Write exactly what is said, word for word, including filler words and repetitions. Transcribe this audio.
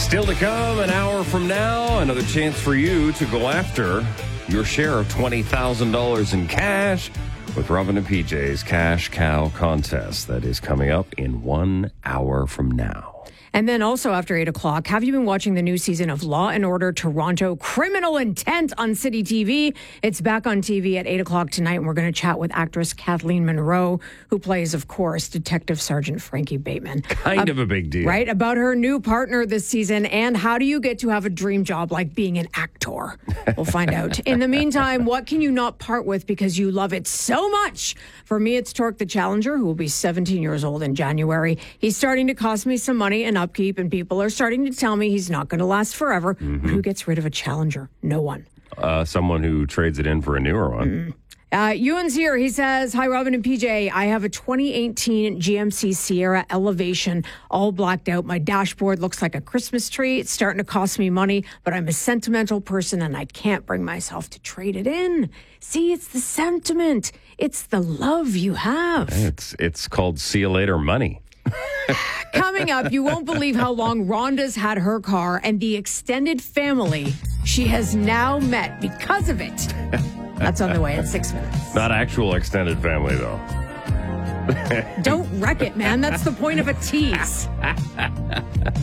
Still to come, an hour from now, another chance for you to go after your share of twenty thousand dollars in cash with Robin and P J's Cash Cow contest. That is coming up in one hour from now. And then also after eight o'clock, have you been watching the new season of Law and Order Toronto Criminal Intent on City T V? It's back on T V at eight o'clock tonight, and we're going to chat with actress Kathleen Monroe, who plays, of course, Detective Sergeant Frankie Bateman. Kind uh, of a big deal. Right? About her new partner this season, and how do you get to have a dream job like being an actor? We'll find out. In the meantime, what can you not part with because you love it so much? For me, it's Torque the Challenger, who will be seventeen years old in January. He's starting to cost me some money and upkeep, and people are starting to tell me he's not going to last forever. Mm-hmm. But who gets rid of a Challenger? No one. Uh, someone who trades it in for a newer one. Mm-hmm. Uh, Ewan's here. He says, hi, Robin and P J. I have a twenty eighteen G M C Sierra Elevation, all blacked out. My dashboard looks like a Christmas tree. It's starting to cost me money, but I'm a sentimental person and I can't bring myself to trade it in. See, it's the sentiment. It's the love you have. It's, it's called See You Later Money. Coming up, you won't believe how long Rhonda's had her car and the extended family she has now met because of it. That's on the way in six minutes. Not actual extended family, though. Don't wreck it, man. That's the point of a tease.